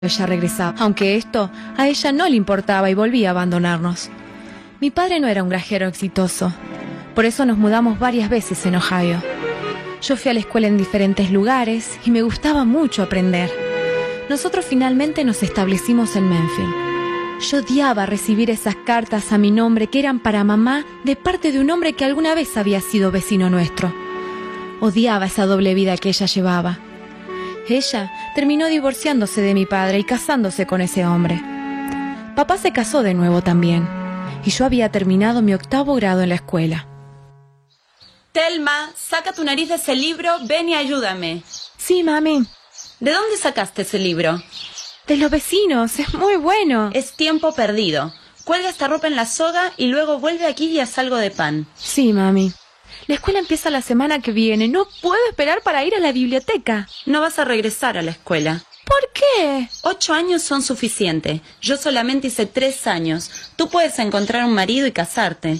ella regresaba, aunque esto a ella no le importaba y volvía a abandonarnos. Mi padre no era un granjero exitoso, por eso nos mudamos varias veces en Ohio. Yo fui a la escuela en diferentes lugares y me gustaba mucho aprender. Nosotros finalmente nos establecimos en Memphis. Yo odiaba recibir esas cartas a mi nombre que eran para mamá de parte de un hombre que alguna vez había sido vecino nuestro. Odiaba esa doble vida que ella llevaba. Ella terminó divorciándose de mi padre y casándose con ese hombre. Papá se casó de nuevo también, y yo había terminado mi 8º grado en la escuela. Telma, saca tu nariz de ese libro, ven y ayúdame. Sí, mami. ¿De dónde sacaste ese libro? De los vecinos, es muy bueno. Es tiempo perdido. Cuelga esta ropa en la soga y luego vuelve aquí y haz algo de pan. Sí, mami. La escuela empieza la semana que viene. No puedo esperar para ir a la biblioteca. No vas a regresar a la escuela. ¿Por qué? 8 años son suficientes. Yo solamente hice 3 años. Tú puedes encontrar un marido y casarte.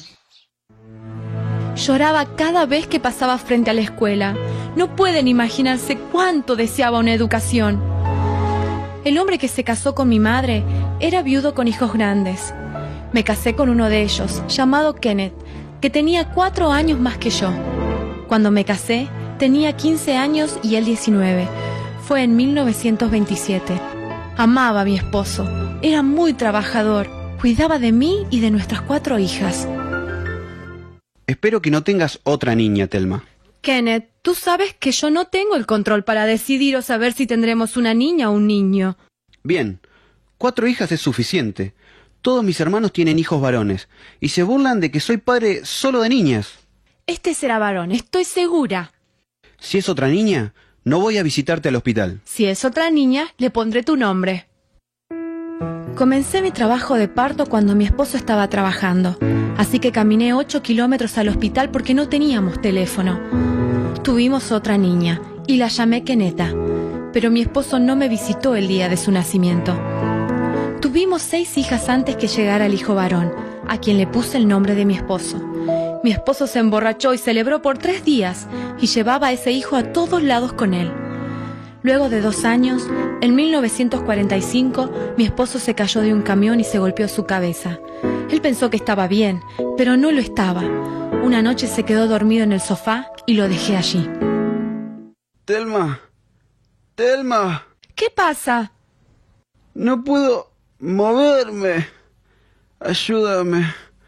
Lloraba cada vez que pasaba frente a la escuela. No pueden imaginarse cuánto deseaba una educación. El hombre que se casó con mi madre era viudo con hijos grandes. Me casé con uno de ellos, llamado Kenneth, que tenía 4 años más que yo. Cuando me casé, tenía 15 años y él 19. Fue en 1927. Amaba a mi esposo. Era muy trabajador. Cuidaba de mí y de nuestras 4 hijas. Espero que no tengas otra niña, Telma. Kenneth, tú sabes que yo no tengo el control para decidir o saber si tendremos una niña o un niño. Bien, 4 hijas es suficiente. Todos mis hermanos tienen hijos varones y se burlan de que soy padre solo de niñas. Este será varón, estoy segura. Si es otra niña, no voy a visitarte al hospital. Si es otra niña, le pondré tu nombre. Comencé mi trabajo de parto cuando mi esposo estaba trabajando, así que caminé 8 kilómetros al hospital porque no teníamos teléfono. Tuvimos otra niña y la llamé Keneta, pero mi esposo no me visitó el día de su nacimiento. Tuvimos 6 hijas antes que llegara el hijo varón, a quien le puse el nombre de mi esposo. Mi esposo se emborrachó y celebró por 3 días y llevaba a ese hijo a todos lados con él. Luego de 2 años, en 1945, mi esposo se cayó de un camión y se golpeó su cabeza. Él pensó que estaba bien, pero no lo estaba. Una noche se quedó dormido en el sofá y lo dejé allí. Telma. Telma. ¿Qué pasa? No puedo moverme. Ayúdame.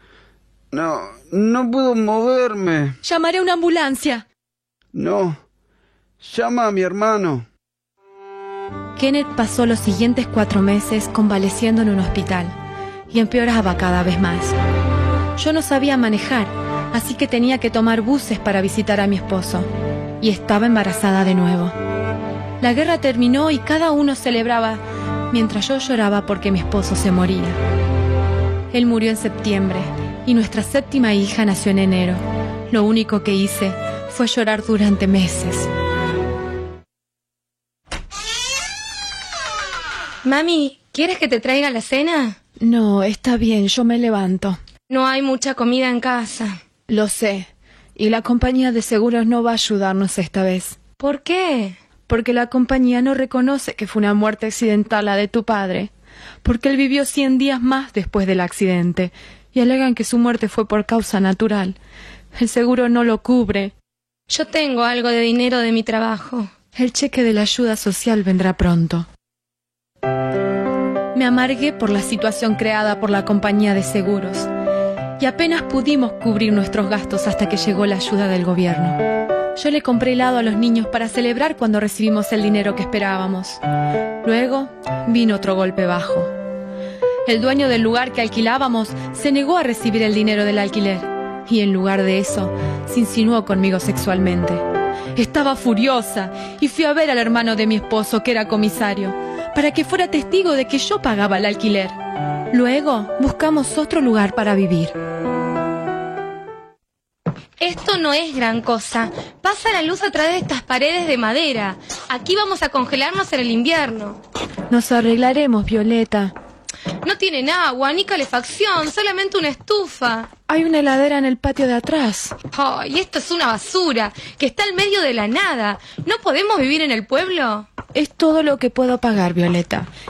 No puedo moverme. Llamaré a una ambulancia. No. Llama a mi hermano. Kenneth pasó los siguientes 4 meses convaleciendo en un hospital y empeoraba cada vez más. Yo no sabía manejar, así que tenía que tomar buses para visitar a mi esposo. Y estaba embarazada de nuevo. La guerra terminó y cada uno celebraba, mientras yo lloraba porque mi esposo se moría. Él murió en septiembre y nuestra 7ª hija nació en enero. Lo único que hice fue llorar durante meses. Mami, ¿quieres que te traiga la cena? No, está bien, yo me levanto. No hay mucha comida en casa. Lo sé, y la compañía de seguros no va a ayudarnos esta vez. ¿Por qué? Porque la compañía no reconoce que fue una muerte accidental la de tu padre. Porque él vivió 100 días más después del accidente, y alegan que su muerte fue por causa natural. El seguro no lo cubre. Yo tengo algo de dinero de mi trabajo. El cheque de la ayuda social vendrá pronto. Me amargué por la situación creada por la compañía de seguros y apenas pudimos cubrir nuestros gastos hasta que llegó la ayuda del gobierno. Yo le compré helado a los niños para celebrar cuando recibimos el dinero que esperábamos. Luego vino otro golpe bajo. El dueño del lugar que alquilábamos se negó a recibir el dinero del alquiler y en lugar de eso se insinuó conmigo sexualmente. Estaba furiosa y fui a ver al hermano de mi esposo, que era comisario, para que fuera testigo de que yo pagaba el alquiler. Luego buscamos otro lugar para vivir. Esto no es gran cosa. Pasa la luz a través de estas paredes de madera. Aquí vamos a congelarnos en el invierno. Nos arreglaremos, Violeta. No tienen agua, ni calefacción, solamente una estufa. Hay una heladera en el patio de atrás. ¡Ay, esto es una basura, que está en medio de la nada! ¿No podemos vivir en el pueblo? Es todo lo que puedo pagar, Violeta.